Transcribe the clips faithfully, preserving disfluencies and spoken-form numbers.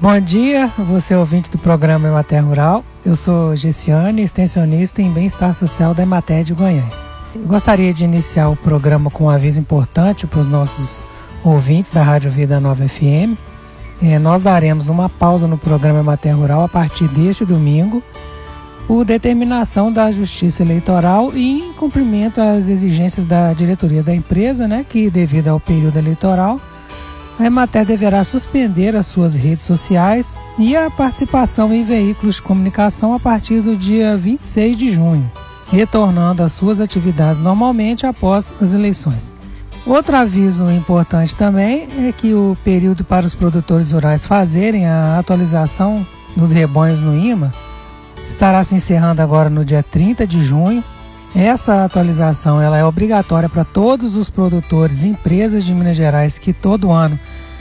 Bom dia, você ouvinte do programa Emater Rural. Eu sou Gessiane, extensionista em Bem-Estar Social da Emater de Guanhães. Eu gostaria de iniciar o programa com um aviso importante para os nossos ouvintes da Rádio Vida Nova F M. É, nós daremos uma pausa no programa Emater Rural a partir deste domingo, por determinação da Justiça Eleitoral e em cumprimento às exigências da diretoria da empresa, né, que devido ao período eleitoral, a Emater deverá suspender as suas redes sociais e a participação em veículos de comunicação a partir do dia vinte e seis de junho, retornando às suas atividades normalmente após as eleições. Outro aviso importante também é que o período para os produtores rurais fazerem a atualização dos rebanhos no I M A estará se encerrando agora no dia trinta de junho. Essa atualização ela é obrigatória para todos os produtores e empresas de Minas Gerais que todo ano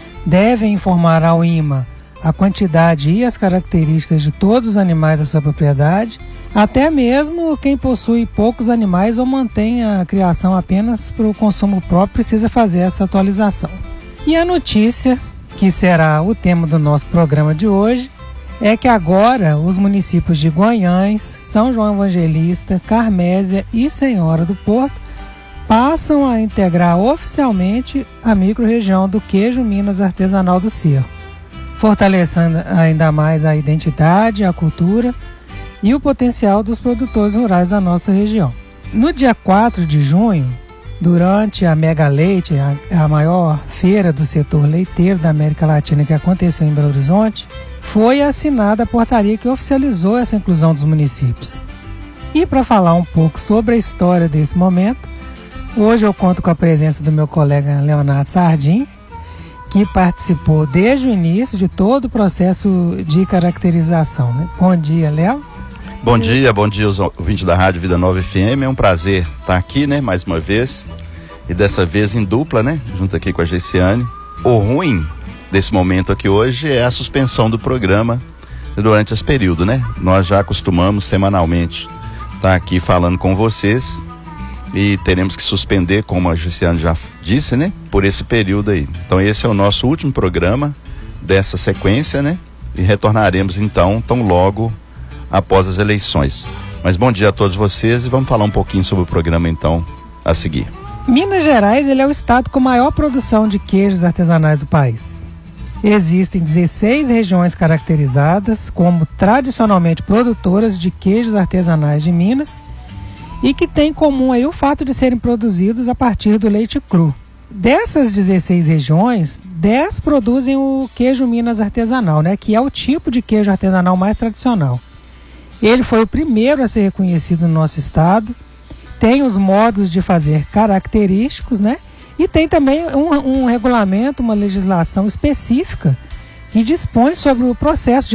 devem informar ao I M A a quantidade e as características de todos os animais da sua propriedade, até mesmo quem possui poucos animais ou mantém a criação apenas para o consumo próprio precisa fazer essa atualização. E a notícia, que será o tema do nosso programa de hoje, é que agora os municípios de Guanhães, São João Evangelista, Carmésia e Senhora do Porto passam a integrar oficialmente a microrregião do queijo Minas artesanal do Cerro, fortalecendo ainda mais a identidade, a cultura e o potencial dos produtores rurais da nossa região. No dia quatro de junho, durante a Mega Leite, a, a maior feira do setor leiteiro da América Latina que aconteceu em Belo Horizonte, foi assinada a portaria que oficializou essa inclusão dos municípios. E para falar um pouco sobre a história desse momento, hoje eu conto com a presença do meu colega Leonardo Sardim, que participou desde o início de todo o processo de caracterização, né? Bom dia, Léo. Bom dia, bom dia aos ouvintes da Rádio Vida Nova F M. É um prazer estar aqui, né, mais uma vez, e dessa vez em dupla, né, junto aqui com a Gessiane. O ruim desse momento aqui hoje é a suspensão do programa durante esse período, né? Nós já acostumamos semanalmente estar aqui falando com vocês e teremos que suspender, como a Gessiane já disse, né, por esse período aí. Então esse é o nosso último programa dessa sequência, né? E retornaremos então tão logo após as eleições. Mas bom dia a todos vocês e vamos falar um pouquinho sobre o programa então a seguir. Minas Gerais ele é o estado com maior produção de queijos artesanais do país. Existem dezesseis regiões caracterizadas como tradicionalmente produtoras de queijos artesanais de Minas e que têm em comum aí o fato de serem produzidos a partir do leite cru. Dessas dezesseis regiões, dez produzem o queijo Minas artesanal, né, que é o tipo de queijo artesanal mais tradicional. Ele foi o primeiro a ser reconhecido no nosso estado, tem os modos de fazer característicos, né? E tem também um, um regulamento, uma legislação específica que dispõe sobre o processo de